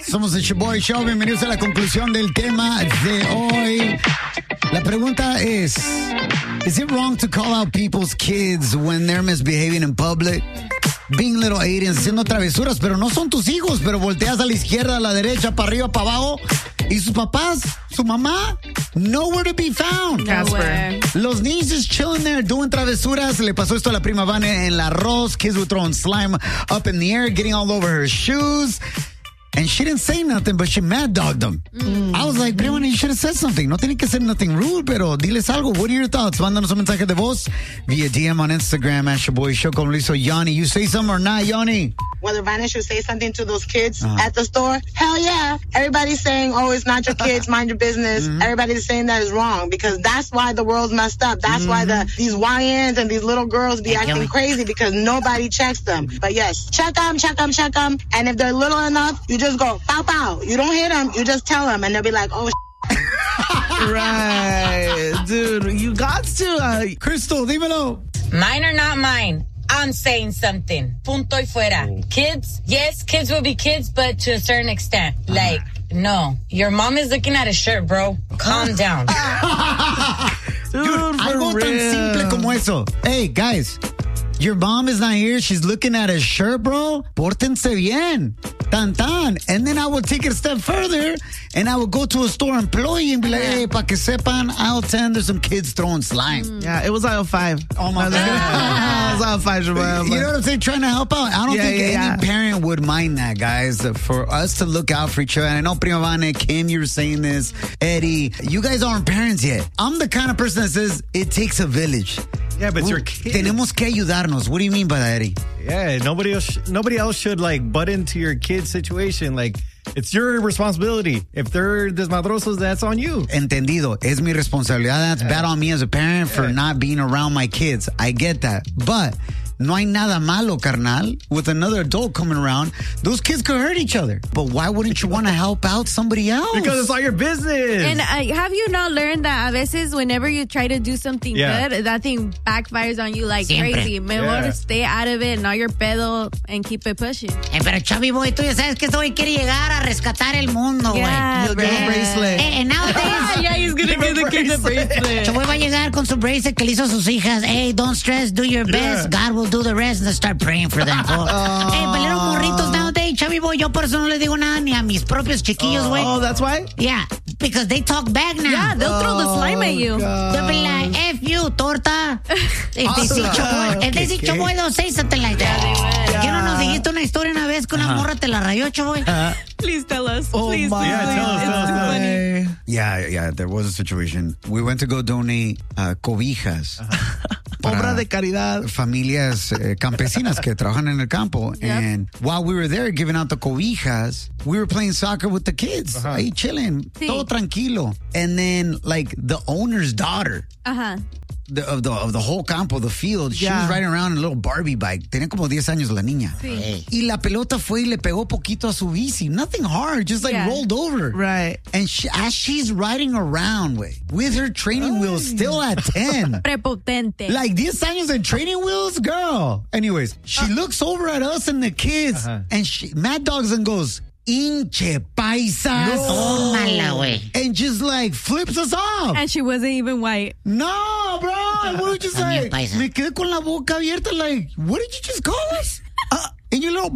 Somos el Shoboy Show. Bienvenidos a la conclusión del tema de hoy. La pregunta is it wrong to call out people's kids when they're misbehaving in public? Being little aliens, haciendo travesuras, pero no son tus hijos, pero volteas a la izquierda, a la derecha, para arriba, para abajo, y sus papás, su mamá, nowhere to be found. Casper. Los niños just chilling there, doing travesuras. Le pasó esto a la prima Vane en la arroz. Kids were throwing slime up in the air, getting all over her shoes. And she didn't say nothing, but she mad dogged them. I was like, prima, you should have said something. No tiene que ser nothing rude, pero diles algo. What are your thoughts? Mándanos un mensaje de voz via DM on Instagram at Shoboy Show. Como lo hizo Yanni. You say something or not, Yanni? Whether Vanna should say something to those kids at the store? Hell yeah. Everybody's saying, oh, it's not your kids, mind your business. Everybody's saying that is wrong because that's why the world's messed up. That's why these YNs and these little girls be acting crazy because nobody checks them. But yes, check them. And if they're little enough, you just go, pow, pow. You don't hit them. You just tell them and they'll be like, oh, Right. Dude, you got to. Crystal, dímelo. Mine or not mine, I'm saying something. Punto y fuera. Kids, yes, kids will be kids, but to a certain extent. Like, no. Your mom is looking at a shirt, bro. Calm down. Dude, Algo for tan real. simple como eso. Hey, guys, your mom is not here. She's looking at a shirt, bro. Pórtense bien. Tan, tan. And then I would take it a step further, and I would go to a store employee and be like, hey, pa que sepan, aisle 10, there's some kids throwing slime. Yeah, it was aisle 5. Oh, my It God. was aisle 5, Jamal. You know what I'm saying? Trying to help out. I don't think any parent would mind that, guys. For us to look out for each other. And I know Prima Vane, Kim, you were saying this. Eddie, you guys aren't parents yet. I'm the kind of person that says it takes a village. Yeah, but it's your kid. Tenemos que ayudarnos. What do you mean by that, Eddie? Yeah, nobody else should like butt into your kid's situation. Like, it's your responsibility. If they're desmadrosos, that's on you. Entendido. Es mi responsabilidad. That's bad on me as a parent for not being around my kids. I get that. But no hay nada malo, carnal, with another adult coming around. Those kids could hurt each other. But why wouldn't you want to help out somebody else? Because it's all your business. And have you not learned that a veces whenever you try to do something good, that thing backfires on you like crazy? Mejor stay out of it, not your pedo, and keep it pushing. Pero Chavi Boy, tú ya sabes que este güey quiere llegar a rescatar el mundo, güey. Yeah, You'll get a bracelet. And nowadays, yeah, he's gonna give the kid the bracelet. Chavi va a llegar con su bracelet que le hizo a sus hijas. Hey, don't stress, do your best. God will do the rest. And start praying for them. Hey, pelero morritos nowadays, Chavi Boy, yo por eso no le digo nada ni a mis propios chiquillos, güey. Oh, that's why? Yeah, because they talk back now. Yeah, they'll throw the slime at you. They'll be like, F you, torta. If they see Chaboy, they'll say something like that. ¿Qué no nos dijiste una historia una vez que una morra te la rayó, Chaboy? Please tell us. Oh, Please, my. Yeah, tell us, It's tell us, too tell us. funny. Yeah, there was a situation. We went to go donate cobijas. Obra de caridad. Familias campesinas que trabajan en el campo. And while we were there giving out the cobijas, we were playing soccer with the kids. Ahí chilling. Sí. Todo tranquilo. And then, like, the owner's daughter Ajá. of the whole campo, the field, she was riding around in a little Barbie bike. Tenía como 10 años la niña. Sí. Y la pelota fue y le pegó poquito a su bici. Nothing hard, just like rolled over. Right. And as she's riding around, with her training wheels still at 10. Prepotente. Like 10 años in training wheels, girl. Anyways, she looks over at us and the kids, and she Mad Dogs and goes, Inche paisas. Tómala, güey. And just like flips us off. And she wasn't even white. No, bro. We were just También like, paisa. me quedé con la boca abierta, like, what did you just call us? In your little